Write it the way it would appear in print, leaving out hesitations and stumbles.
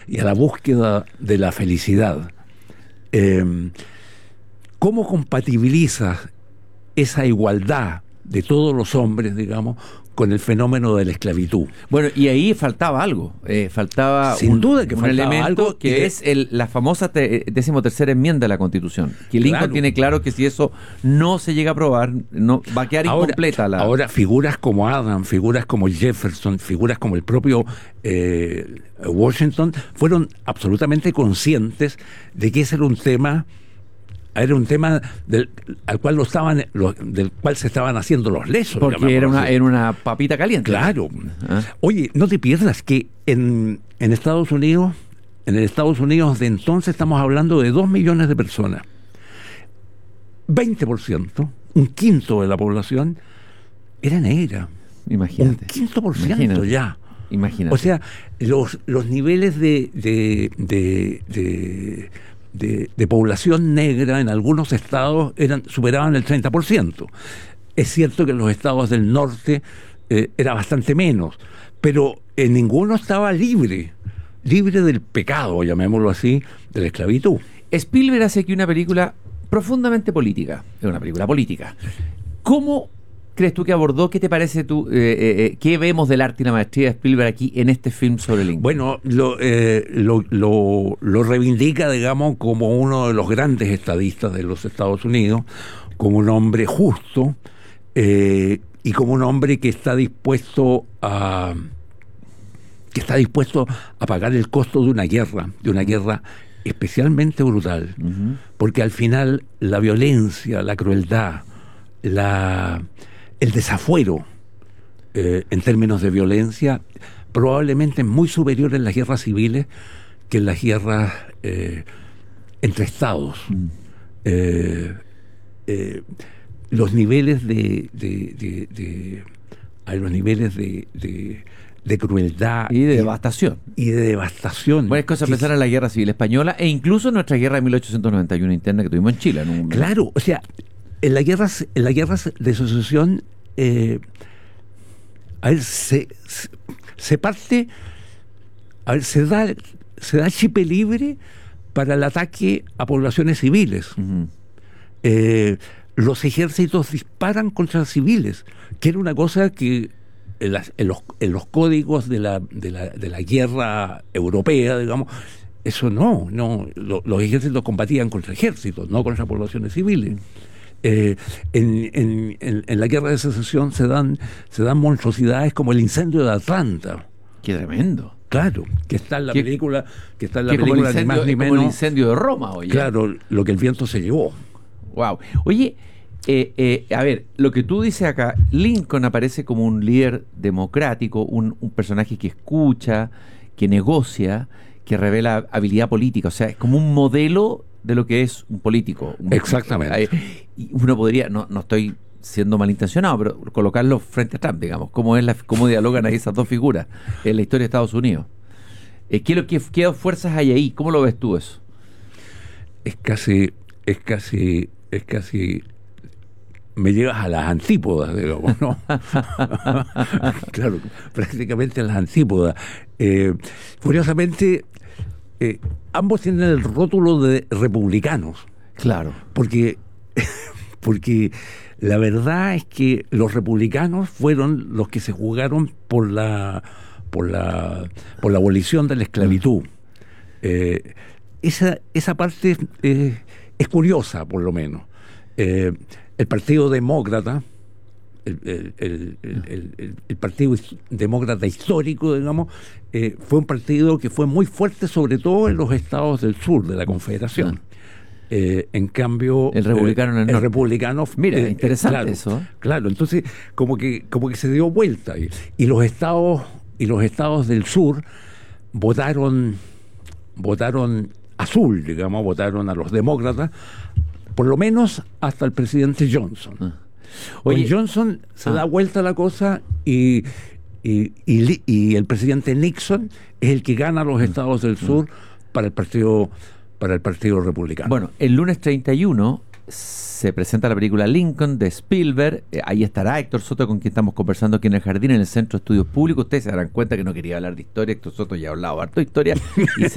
y a la búsqueda de la felicidad. ¿Cómo compatibilizas esa igualdad de todos los hombres, digamos, con el fenómeno de la esclavitud? Bueno, y ahí faltaba algo. Faltaba Sin duda que un faltaba elemento algo que es la famosa 13ª enmienda de la Constitución. Que Lincoln Claro. tiene claro que si eso no se llega a aprobar, no va a quedar incompleta la... Ahora, figuras como Adam, figuras como Jefferson, figuras como el propio Washington, fueron absolutamente conscientes de que ese era un tema del cual se estaban haciendo los lesos. Porque era una papita caliente. Claro. ¿Ah? Oye, no te pierdas que en Estados Unidos, en el Estados Unidos de entonces, estamos hablando de 2 millones de personas. 20%, un quinto de la población, era negra. Imagínate. Un 15% Imagínate. ya. Imagínate. O sea, los niveles de población negra en algunos estados superaban el 30%. Es cierto que en los estados del norte era bastante menos, pero en ninguno estaba libre del pecado, llamémoslo así, de la esclavitud. Spielberg hace aquí una película profundamente política. Es una película política. ¿Cómo crees tú que abordó? ¿Qué te parece tú? ¿Qué vemos del arte y la maestría de Spielberg aquí en este film sobre Lincoln? Bueno, lo reivindica, digamos, como uno de los grandes estadistas de los Estados Unidos, como un hombre justo y como un hombre que está dispuesto a pagar el costo de una guerra especialmente brutal, porque al final la violencia, la crueldad, el desafuero en términos de violencia probablemente es muy superior en las guerras civiles que en las guerras entre estados. Los niveles de crueldad y de devastación. Bueno, es cosa pensar en la Guerra Civil Española e incluso en nuestra guerra de 1891 interna que tuvimos en Chile. Claro, o sea, en las guerras de secesión, se da chip libre para el ataque a poblaciones civiles. Los ejércitos disparan contra civiles, que era una cosa que en los códigos de la guerra europea, digamos, eso no, los ejércitos combatían contra ejércitos, no contra poblaciones civiles. En la guerra de secesión se dan monstruosidades como el incendio de Atlanta. ¡Qué tremendo! Claro, que está en la película, ni más ni menos. Como el incendio de Roma, oye. Claro, lo que el viento se llevó. Wow. Oye, a ver, lo que tú dices acá, Lincoln aparece como un líder democrático, un personaje que escucha, que negocia, que revela habilidad política, o sea, es como un modelo de lo que es un político. Exactamente. Y uno podría, no estoy siendo malintencionado, pero colocarlo frente a Trump, digamos, cómo dialogan ahí esas dos figuras en la historia de Estados Unidos. ¿Qué fuerzas hay ahí? ¿Cómo lo ves tú eso? Es casi me llevas a las antípodas, digamos, ¿no? Claro, prácticamente a las antípodas. Curiosamente, ambos tienen el rótulo de republicanos. Claro. Porque la verdad es que los republicanos fueron los que se jugaron por la abolición de la esclavitud. Esa parte es curiosa, por lo menos. El Partido Demócrata, el Partido Demócrata histórico, digamos, fue un partido que fue muy fuerte, sobre todo en los estados del sur de la Confederación. En cambio, el republicano en el norte. El republicano, mira, interesante, claro, eso. Claro, entonces como que se dio vuelta y los estados del sur votaron azul, digamos, votaron a los demócratas, por lo menos hasta el presidente Johnson. Oye, con Johnson se da vuelta la cosa y el presidente Nixon es el que gana los estados del sur para el partido republicano. Bueno, el lunes 31 se presenta la película Lincoln de Spielberg. Ahí estará Héctor Soto, con quien estamos conversando aquí en el Jardín, en el Centro de Estudios Públicos. Ustedes se darán cuenta que no quería hablar de historia. Héctor Soto ya ha hablado harto de historia y